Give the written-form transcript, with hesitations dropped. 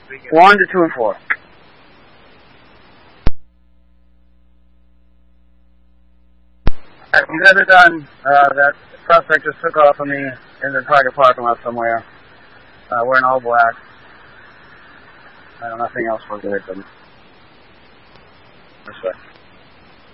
1 to 2 and 4. You guys are done. That suspect just took off on me in the Target parking lot somewhere. Wearing all black. Nothing else was the victim. This way.